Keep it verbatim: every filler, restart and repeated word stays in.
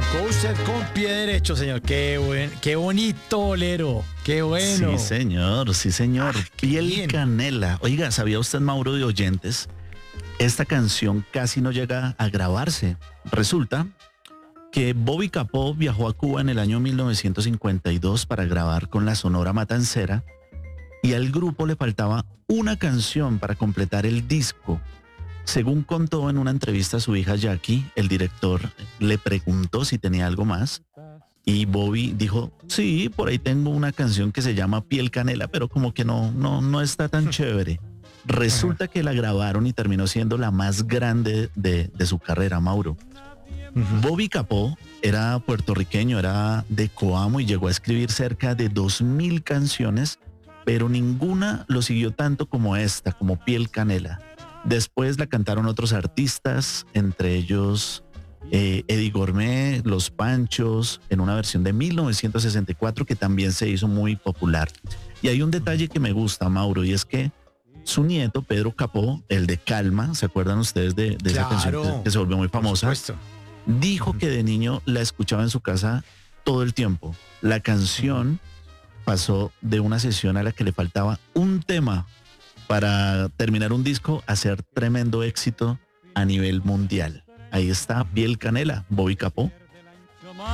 arrancó usted con pie derecho, señor. Qué buen, qué bonito bolero. Qué bueno. Sí, señor, sí, señor. Ah, qué Piel bien. Canela. Oiga, ¿sabía usted, Mauro, de oyentes? Esta canción casi no llega a grabarse. Resulta que Bobby Capó viajó a Cuba en el año mil novecientos cincuenta y dos para grabar con la Sonora Matancera y al grupo le faltaba una canción para completar el disco. Según contó en una entrevista a su hija Jackie, el director le preguntó si tenía algo más y Bobby dijo, sí, por ahí tengo una canción que se llama Piel Canela, pero como que no, no, no está tan chévere. Resulta que la grabaron y terminó siendo la más grande de, de su carrera, Mauro. Bobby Capó era puertorriqueño, era de Coamo y llegó a escribir cerca de dos mil canciones, pero ninguna lo siguió tanto como esta, como Piel Canela. Después la cantaron otros artistas, entre ellos eh, Eddie Gourmet, Los Panchos, en una versión de mil novecientos sesenta y cuatro que también se hizo muy popular. Y hay un detalle que me gusta, Mauro, y es que su nieto, Pedro Capó, el de Calma, ¿se acuerdan ustedes de, de esa Claro, canción que, que se volvió muy por famosa? supuesto. Dijo que de niño la escuchaba en su casa todo el tiempo. La canción pasó de una sesión a la que le faltaba un tema para terminar un disco a ser tremendo éxito a nivel mundial. Ahí está Piel Canela, Bobby Capó.